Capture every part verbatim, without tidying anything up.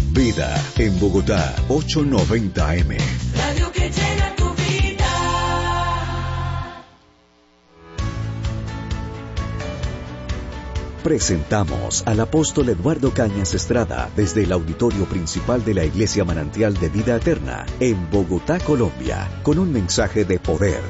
Vida en Bogotá, ochocientos noventa eme. Radio que llena tu vida. Presentamos al apóstol Eduardo Cañas Estrada desde el auditorio principal de la Iglesia Manantial de Vida Eterna en Bogotá, Colombia, con un mensaje de poder.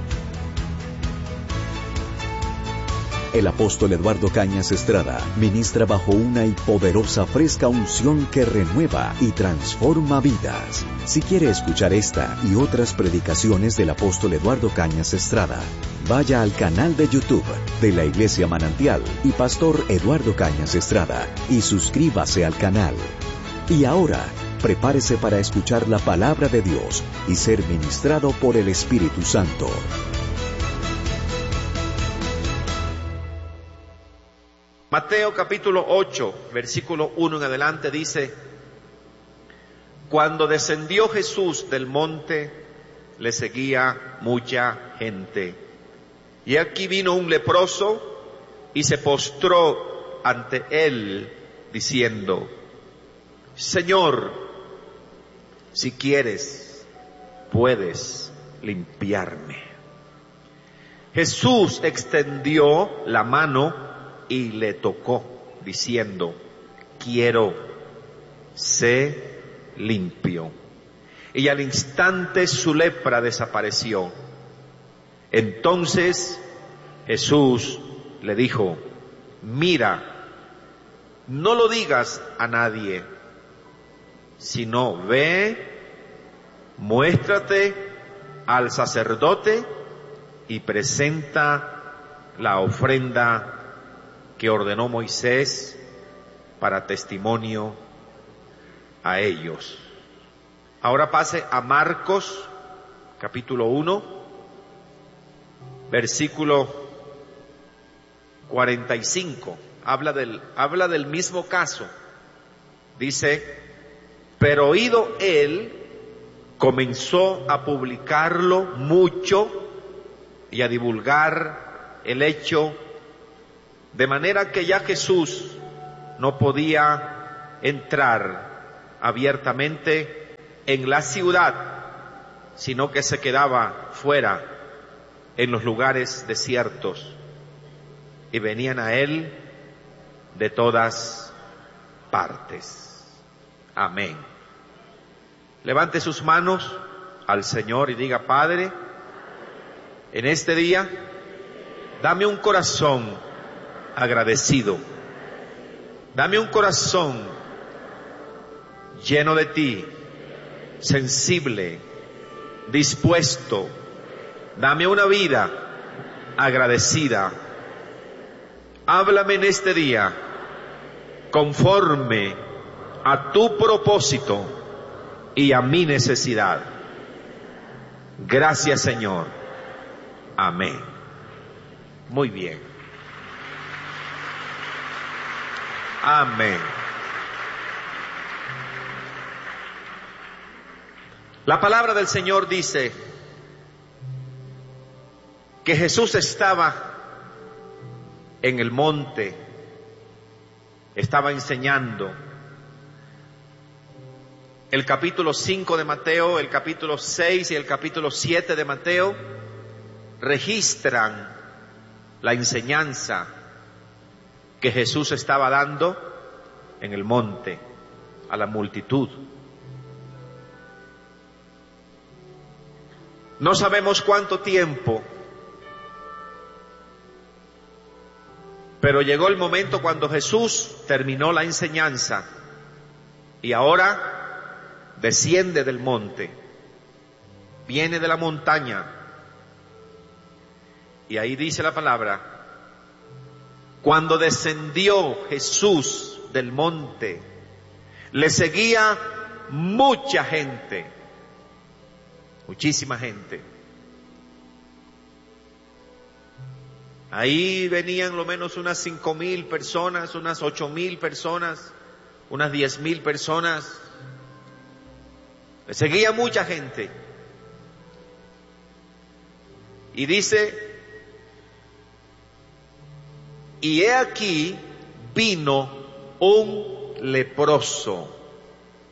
El apóstol Eduardo Cañas Estrada ministra bajo una y poderosa fresca unción que renueva y transforma vidas. Si quiere escuchar esta y otras predicaciones del apóstol Eduardo Cañas Estrada, vaya al canal de YouTube de la Iglesia Manantial y Pastor Eduardo Cañas Estrada y suscríbase al canal. Y ahora, prepárese para escuchar la palabra de Dios y ser ministrado por el Espíritu Santo. Mateo capítulo ocho, versículo uno en adelante dice: Cuando descendió Jesús del monte, le seguía mucha gente. Y aquí vino un leproso y se postró ante él, diciendo: Señor, si quieres, puedes limpiarme. Jesús extendió la mano y le tocó, diciendo: quiero, sé limpio. Y al instante su lepra desapareció. Entonces Jesús le dijo: mira, no lo digas a nadie, sino ve, muéstrate al sacerdote y presenta la ofrenda que ordenó Moisés para testimonio a ellos. Ahora pase a Marcos, capítulo uno, versículo cuarenta y cinco. Habla del, habla del mismo caso. Dice: pero oído él, comenzó a publicarlo mucho y a divulgar el hecho, de manera que ya Jesús no podía entrar abiertamente en la ciudad, sino que se quedaba fuera en los lugares desiertos, y venían a él de todas partes. Amén. Levante sus manos al Señor y diga: Padre, en este día, dame un corazón agradecido. Dame un corazón lleno de ti, sensible, dispuesto. Dame una vida agradecida. Háblame en este día conforme a tu propósito y a mi necesidad. Gracias, Señor. Amén. Muy bien. Amén. La palabra del Señor dice que Jesús estaba en el monte, estaba enseñando. El capítulo cinco de Mateo, el capítulo seis y el capítulo siete de Mateo registran la enseñanza que Jesús estaba dando en el monte a la multitud. No sabemos cuánto tiempo, pero llegó el momento cuando Jesús terminó la enseñanza y ahora desciende del monte, viene de la montaña, y ahí dice la palabra: cuando descendió Jesús del monte, le seguía mucha gente, muchísima gente. Ahí venían lo menos unas cinco mil personas, unas ocho mil personas, unas diez mil personas. Le seguía mucha gente. Y dice: y he aquí vino un leproso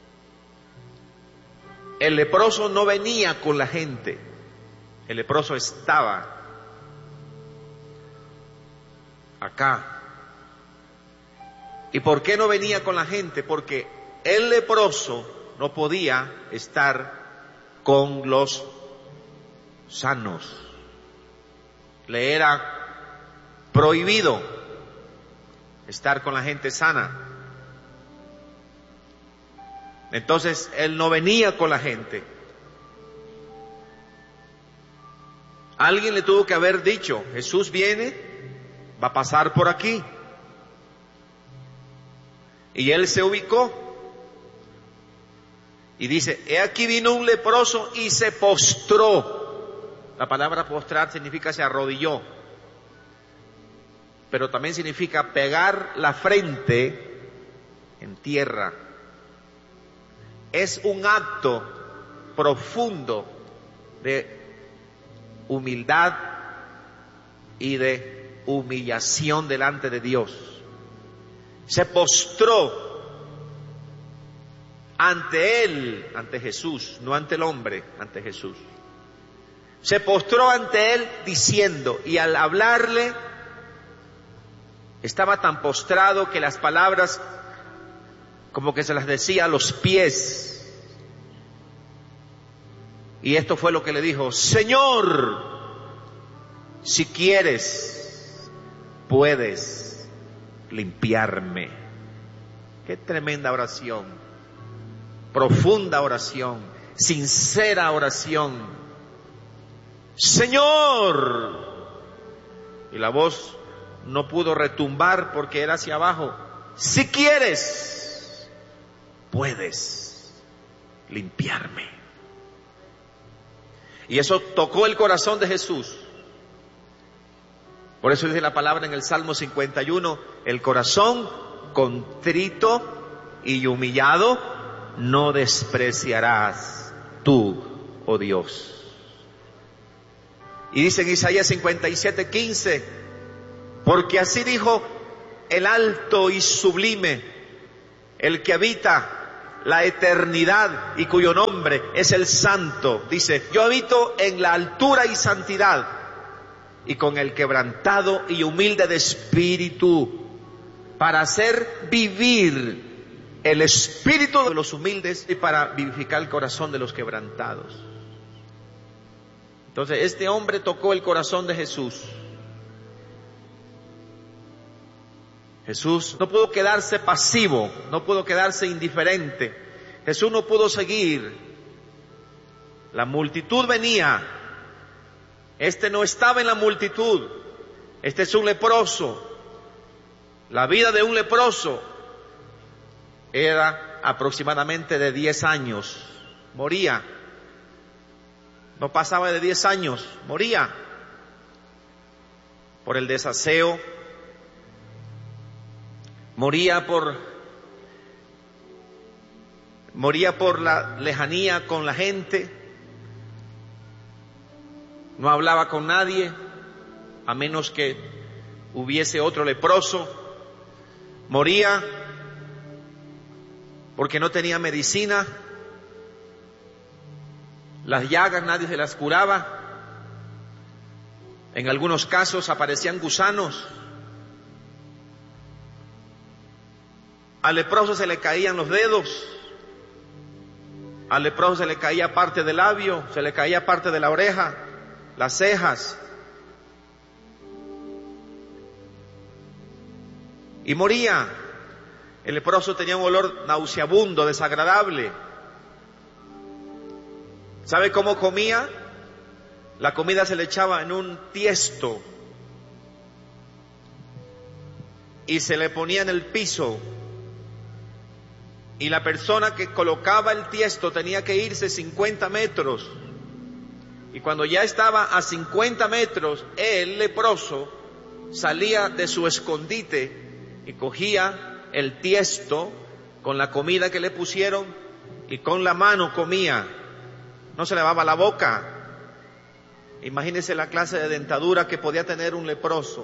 el leproso no venía con la gente, el leproso estaba acá. ¿Y por qué no venía con la gente? Porque el leproso no podía estar con los sanos. Le era prohibido estar con la gente sana. Entonces él no venía con la gente. Alguien le tuvo que haber dicho: Jesús viene, va a pasar por aquí. Y él se ubicó y dice: he aquí vino un leproso y se postró. La palabra postrar significa se arrodilló, pero también significa pegar la frente en tierra. Es un acto profundo de humildad y de humillación delante de Dios. Se postró ante él, ante Jesús, no ante el hombre, ante Jesús. Se postró ante él diciendo, y al hablarle estaba tan postrado que las palabras como que se las decía a los pies. Y esto fue lo que le dijo: Señor, si quieres, puedes limpiarme. Qué tremenda oración, profunda oración, sincera oración. Señor. Y la voz no pudo retumbar porque era hacia abajo. Si quieres, puedes limpiarme. Y eso tocó el corazón de Jesús. Por eso dice la palabra en el Salmo cincuenta y uno, el corazón contrito y humillado no despreciarás tú, oh Dios. Y dice en Isaías cincuenta y siete, quince, porque así dijo el alto y sublime, el que habita la eternidad y cuyo nombre es el Santo. Dice: yo habito en la altura y santidad, y con el quebrantado y humilde de espíritu, para hacer vivir el espíritu de los humildes y para vivificar el corazón de los quebrantados. Entonces este hombre tocó el corazón de Jesús. Jesús no pudo quedarse pasivo, no pudo quedarse indiferente. Jesús no pudo seguir. La multitud venía. Este no estaba en la multitud. Este es un leproso. La vida de un leproso era aproximadamente de diez años. Moría. No pasaba de diez años. Moría. Por el desaseo. Moría por, moría por la lejanía con la gente. No hablaba con nadie, a menos que hubiese otro leproso. Moría porque no tenía medicina. Las llagas nadie se las curaba. En algunos casos aparecían gusanos. Al leproso se le caían los dedos. Al leproso se le caía parte del labio, se le caía parte de la oreja, las cejas. Y moría. El leproso tenía un olor nauseabundo, desagradable. ¿Sabe cómo comía? La comida se le echaba en un tiesto y se le ponía en el piso. Y la persona que colocaba el tiesto tenía que irse cincuenta metros. Y cuando ya estaba a cincuenta metros, el leproso salía de su escondite y cogía el tiesto con la comida que le pusieron y con la mano comía. No se lavaba la boca. Imagínense la clase de dentadura que podía tener un leproso.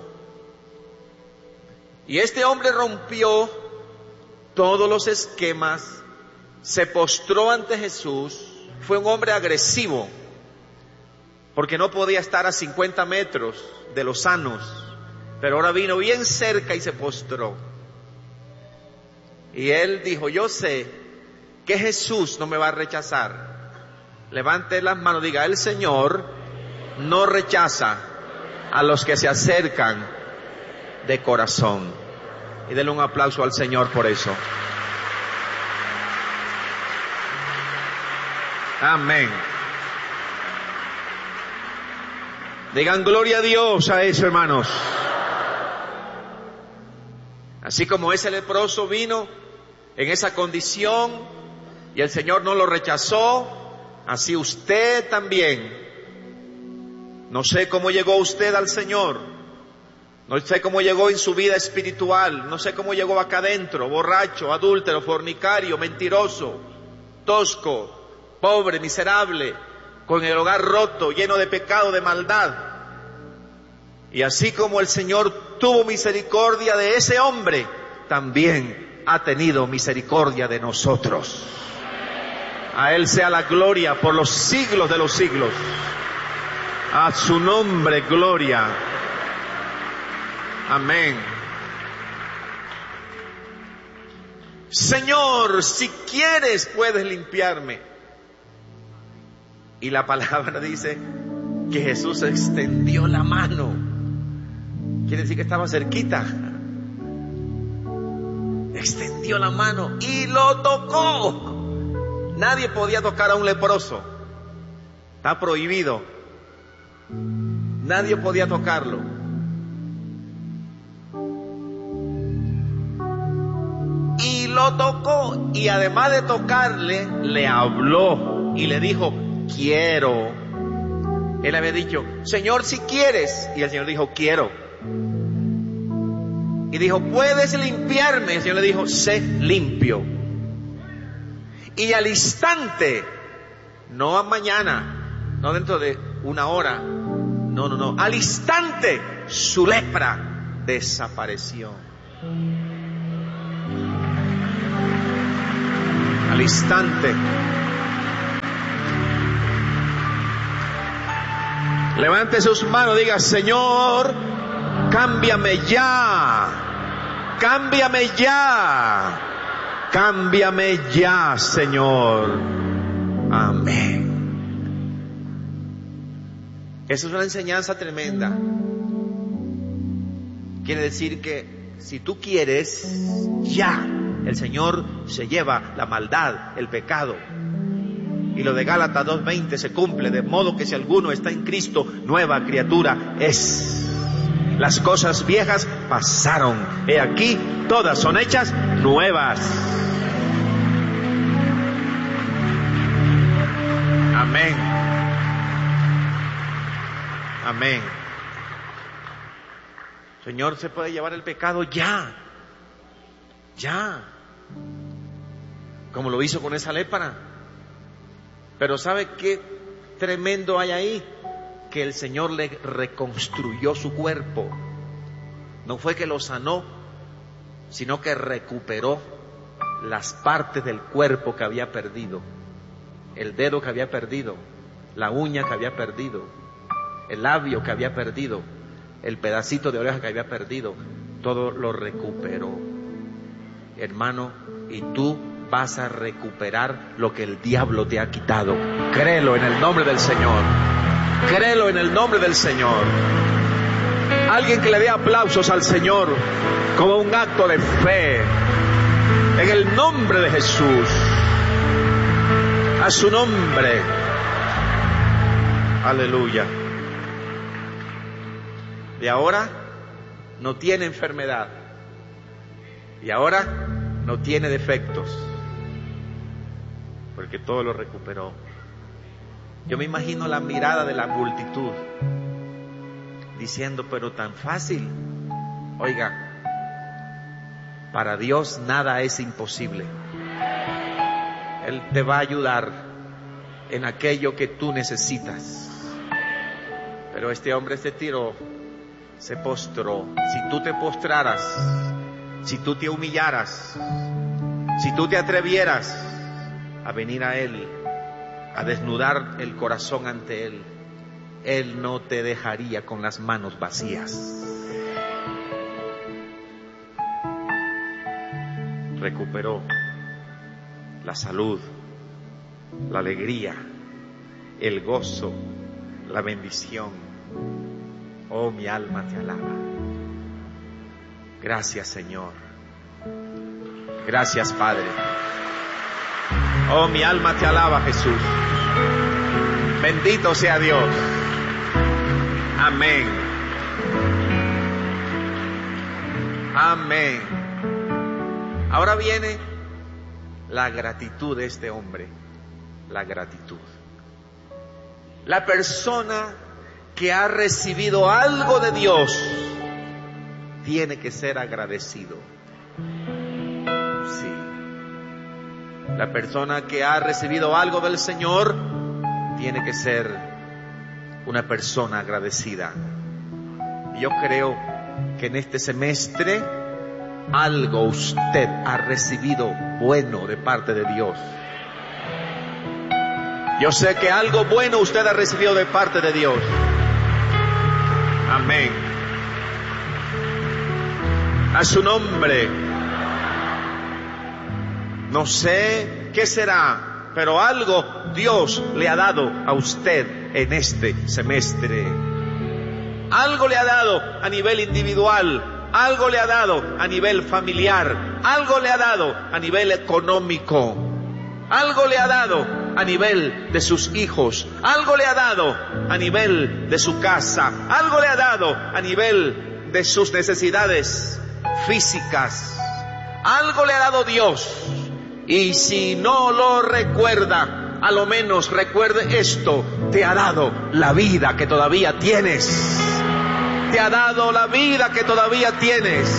Y este hombre rompió todos los esquemas, se postró ante Jesús fue un hombre agresivo, porque no podía estar a cincuenta metros de los sanos, pero ahora vino bien cerca y se postró. Y él dijo, yo sé que Jesús no me va a rechazar. Levante las manos, diga, el Señor no rechaza a los que se acercan de corazón. Y denle un aplauso al Señor por eso. Amén. Digan gloria a Dios a eso, hermanos. Así como ese leproso vino en esa condición y el Señor no lo rechazó, así usted también. No sé cómo llegó usted al Señor, no sé cómo llegó en su vida espiritual, no sé cómo llegó acá adentro, borracho, adúltero, fornicario, mentiroso, tosco, pobre, miserable, con el hogar roto, lleno de pecado, de maldad. Y así como el Señor tuvo misericordia de ese hombre, también ha tenido misericordia de nosotros. A Él sea la gloria por los siglos de los siglos. A su nombre, gloria. Amén. Señor, si quieres puedes limpiarme. Y la palabra dice que Jesús extendió la mano. Quiere decir que estaba cerquita. Extendió la mano y lo tocó. Nadie podía tocar a un leproso. Está prohibido. Nadie podía tocarlo. Y lo tocó. Y además de tocarle, le habló y le dijo, quiero. Él había dicho, Señor, si quieres. Y el Señor dijo, quiero. Y dijo, ¿puedes limpiarme? El Señor le dijo, sé limpio. Y al instante, no a mañana, no dentro de una hora, no, no, no, al instante su lepra desapareció. Al instante. Levante sus manos, diga, Señor, cámbiame ya, cámbiame ya, cámbiame ya, Señor. Amén. Esa es una enseñanza tremenda. Quiere decir que si tú quieres, ya, el Señor se lleva la maldad, el pecado. Y lo de Gálatas dos veinte se cumple, de modo que si alguno está en Cristo, nueva criatura es. Las cosas viejas pasaron, he aquí, todas son hechas nuevas. Amén. Amén. Señor, se puede llevar el pecado ya, ya, como lo hizo con esa lepra. Pero ¿sabe qué tremendo hay ahí? Que el Señor le reconstruyó su cuerpo. No fue que lo sanó, sino que recuperó las partes del cuerpo que había perdido. El dedo que había perdido, la uña que había perdido, el labio que había perdido, el pedacito de oreja que había perdido, todo lo recuperó. Hermano, y tú vas a recuperar lo que el diablo te ha quitado. Créelo en el nombre del Señor. Créelo en el nombre del Señor. Alguien que le dé aplausos al Señor como un acto de fe. En el nombre de Jesús. A su nombre. Aleluya. De ahora no tiene enfermedad. Y ahora no tiene defectos. Porque todo lo recuperó. Yo me imagino la mirada de la multitud diciendo, pero tan fácil. Oiga, para Dios nada es imposible. Él te va a ayudar en aquello que tú necesitas. Pero este hombre se tiró, se postró. Si tú te postraras, si tú te humillaras, si tú te atrevieras a venir a Él, a desnudar el corazón ante Él, Él no te dejaría con las manos vacías. Recuperó la salud, la alegría, el gozo, la bendición. Oh, mi alma te alaba. Gracias, Señor. Gracias, Padre. Oh, mi alma te alaba, Jesús. Bendito sea Dios. Amén. Amén. Ahora viene la gratitud de este hombre. La gratitud. La persona que ha recibido algo de Dios tiene que ser agradecido. Sí. La persona que ha recibido algo del Señor tiene que ser una persona agradecida. Y yo creo que en este semestre algo usted ha recibido bueno de parte de Dios. Yo sé que algo bueno usted ha recibido de parte de Dios. Amén. A su nombre. No sé qué será, pero algo Dios le ha dado a usted en este semestre. Algo le ha dado a nivel individual, algo le ha dado a nivel familiar, algo le ha dado a nivel económico, algo le ha dado a nivel de sus hijos, algo le ha dado a nivel de su casa, algo le ha dado a nivel de sus necesidades físicas, algo le ha dado Dios. Y si no lo recuerda, a lo menos recuerde esto: te ha dado la vida que todavía tienes. Te ha dado la vida que todavía tienes.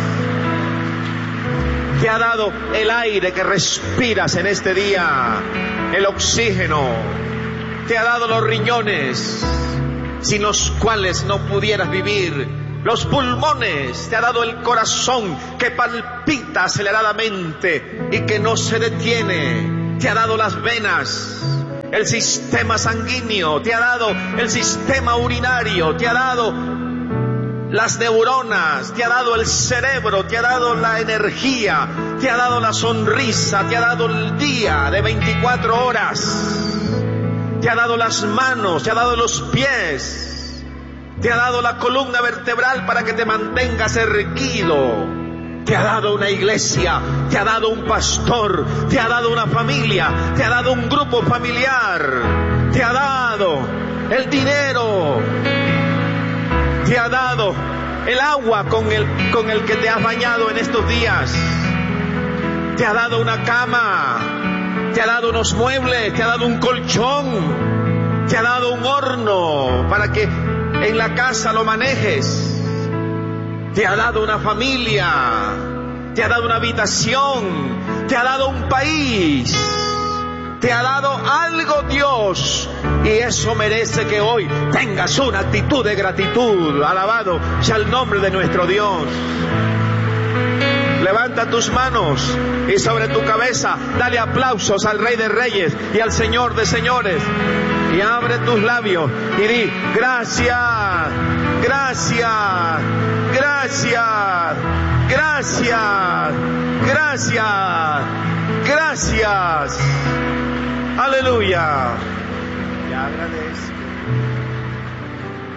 Te ha dado el aire que respiras en este día, el oxígeno. Te ha dado los riñones sin los cuales no pudieras vivir, los pulmones. Te ha dado el corazón que palpita aceleradamente y que no se detiene. Te ha dado las venas, el sistema sanguíneo. Te ha dado el sistema urinario. Te ha dado las neuronas, te ha dado el cerebro, te ha dado la energía, te ha dado la sonrisa, te ha dado el día de veinticuatro horas, te ha dado las manos, te ha dado los pies, te ha dado la columna vertebral para que te mantengas erguido, te ha dado una iglesia, te ha dado un pastor, te ha dado una familia, te ha dado un grupo familiar, te ha dado el dinero, te ha dado el agua con el, con el que te has bañado en estos días. Te ha dado una cama. Te ha dado unos muebles. Te ha dado un colchón. Te ha dado un horno para que en la casa lo manejes. Te ha dado una familia. Te ha dado una habitación. Te ha dado un país. Te ha dado algo Dios, y eso merece que hoy tengas una actitud de gratitud. Alabado sea el nombre de nuestro Dios. Levanta tus manos y sobre tu cabeza dale aplausos al Rey de Reyes y al Señor de Señores, y abre tus labios y di: gracias, gracias, gracias, gracias, gracias, gracias. Aleluya. Te agradezco.